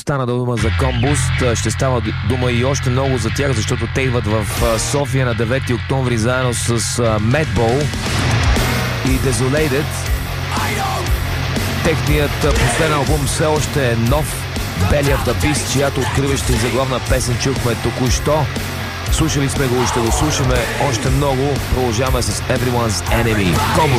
стана дума за Комбуст, ще става дума и още много за тях, защото те идват в София на 9 октомври заедно с Madball и Desolated. Техният последен албум все още е нов, Belly of the Beast, чиято откриваща и заглавна песен чухме току-що. Слушали сме го и ще го слушаме още много. Продължаваме с Everyone's Enemy. Комбуст.